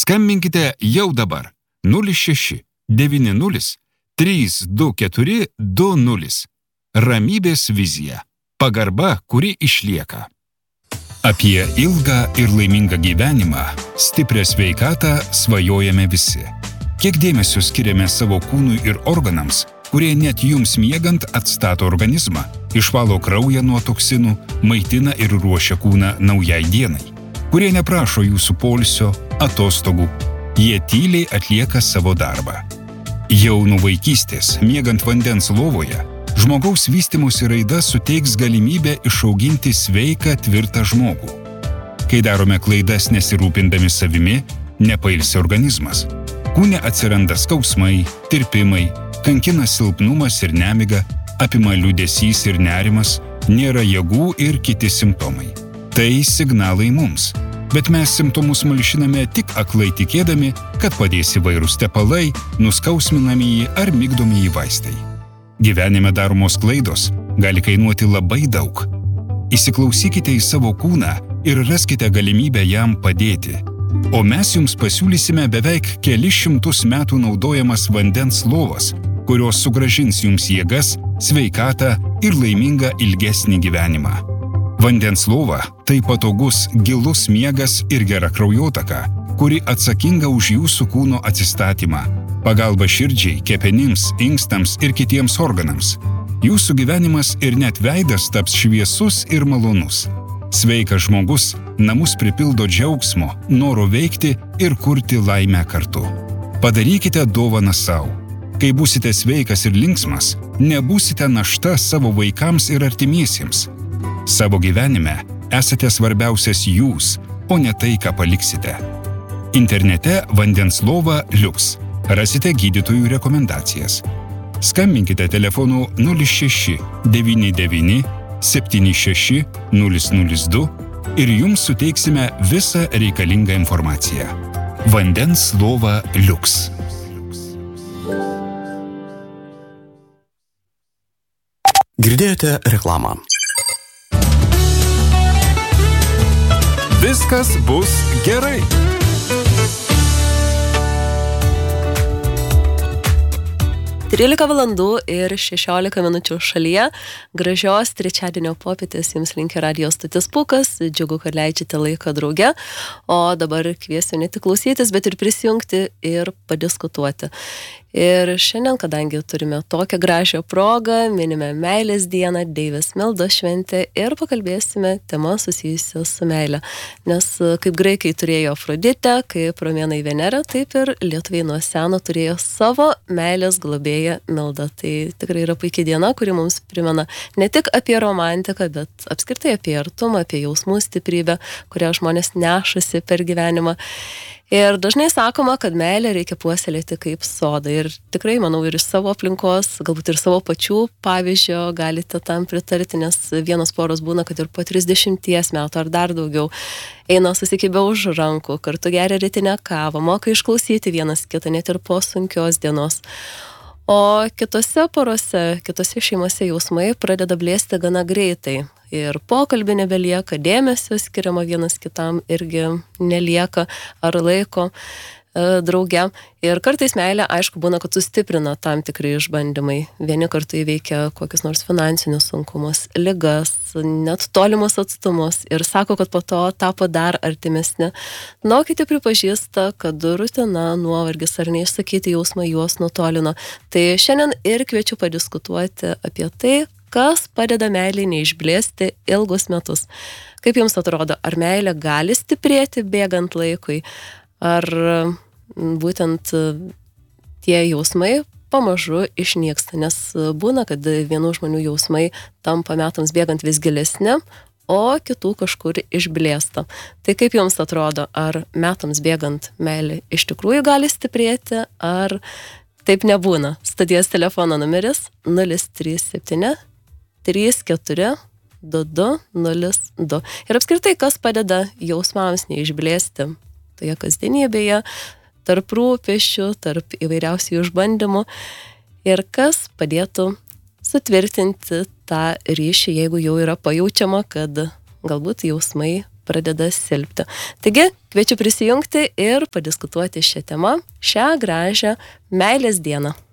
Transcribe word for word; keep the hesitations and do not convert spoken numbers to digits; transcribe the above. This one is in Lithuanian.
Skambinkite jau dabar nulis šeši devyni nulis trys du keturi du nulis. Ramybės vizija. Pagarba, kuri išlieka. Apie ilgą ir laimingą gyvenimą, stiprią sveikatą svajojame visi. Kiek dėmesio skiriame savo kūnui ir organams, kurie net jums miegant atstato organizmą, išvalo kraują nuo toksinų, maitina ir ruošia kūną naujai dienai, kurie neprašo jūsų poilsio, atostogų, jie tyliai atlieka savo darbą. Jau nuo vaikystės, miegant vandens lovoje, žmogaus vystymosi raida suteiks galimybę išauginti sveiką, tvirtą žmogų. Kai darome klaidas nesirūpindami savimi, nepailsi organizmas. Kūne atsiranda skausmai, tirpimai, kankina silpnumas ir nemiga, apima liūdesys ir nerimas, nėra jėgų ir kiti simptomai. Tai signalai mums, bet mes simptomus malšiname tik aklai tikėdami, kad padės įvairūs tepalai, nuskausminamieji ar migdomieji vaistai. Gyvenime daromos klaidos gali kainuoti labai daug. Įsiklausykite į savo kūną ir raskite galimybę jam padėti. O mes jums pasiūlysime beveik kelis šimtus metų naudojamas vandens lovas, kurios sugrąžins jums jėgas, sveikatą ir laimingą ilgesnį gyvenimą. Vandens lova – tai patogus, gilus miegas ir gera kraujotaka, kuri atsakinga už jūsų kūno atsistatymą, pagalba širdžiai, kepenims, inkstams ir kitiems organams. Jūsų gyvenimas ir net veidas taps šviesus ir malonus. Sveikas žmogus namus pripildo džiaugsmo, noro veikti ir kurti laimę kartu. Padarykite dovaną savo. Kai būsite sveikas ir linksmas, nebūsite našta savo vaikams ir artimiesiems. Savo gyvenime esate svarbiausias jūs, o ne tai, ką paliksite. Internete vandens lova Liuks. Rasite gydytojų rekomendacijas. Skambinkite telefonu nulis šeši devyni devyni septyni šeši nulis nulis du ir jums suteiksime visą reikalingą informaciją. Vandens lova Liuks. Girdėjote reklamą. Viskas bus gerai. trylika valandų ir šešiolika minučių šalyje. Gražios trečiadienio popietės jums linki radijo stotis Pūkas. Džiugu, kad leidžiate laiką drauge. O dabar kviesiu ne tik klausytis, bet ir prisijungti ir padiskutuoti. Ir šiandien, kadangi turime tokią gražią progą, minime meilės dieną, Deivės Mildos šventę ir pakalbėsime temą susijusią su meile. Nes kaip graikai turėjo Afroditę, kaip romėnai Venerą, taip ir lietuviai nuo seno turėjo savo meilės globėją Mildą. Tai tikrai yra puikia diena, kuri mums primena ne tik apie romantiką, bet apskritai apie artumą, apie jausmų stiprybę, kurią žmonės nešasi per gyvenimą. Ir dažnai sakoma, kad meilę reikia puoselėti kaip sodą. Ir tikrai, manau, ir iš savo aplinkos, galbūt ir savo pačių pavyzdžio galite tam pritarti, nes vienos poros būna, kad ir po trisdešimties metų ar dar daugiau eina susikibę už rankų, kartu geria rytinę kavą, moka išklausyti vienas kitą net ir po sunkios dienos. O kitose porose, kitose šeimose jausmai pradeda blėsti gana greitai. Ir pokalbį nebelieka, dėmesio skiriama vienas kitam irgi nelieka ar laiko e, drauge. Ir kartais meilė, aišku, būna, kad sustiprina tam tikrai išbandymai. Vieni kartu įveikia kokius nors finansinius sunkumus, ligas, net tolimus atstumus ir sako, kad po to tapo dar artimesni. Na, o kiti pripažįsta, kad rutina, nuovargis ar neišsakyti jausmai juos nutolino. Tai šiandien ir kviečiu padiskutuoti apie tai, kas padeda meilei neišblėsti ilgus metus. Kaip jums atrodo, ar meilė gali stiprėti bėgant laikui, ar būtent tie jausmai pamažu išnyksta, nes būna, kad vienų žmonių jausmai tampa metams bėgant vis gilesni, o kitų kažkur išblėsta. Tai kaip jums atrodo, ar metams bėgant meilė iš tikrųjų gali stiprėti, ar taip nebūna? Studijos telefono numeris nulis trys septyni trys keturi du du nulis du. Ir apskritai, kas padeda jausmams neišblėsti toje kasdienybėje, tarp rūpesčių, tarp įvairiausių išbandymų ir kas padėtų sutvirtinti tą ryšį, jeigu jau yra pajaučiama, kad galbūt jausmai pradeda silpti. Taigi, kviečiu prisijungti ir padiskutuoti šią temą šią gražią meilės dieną.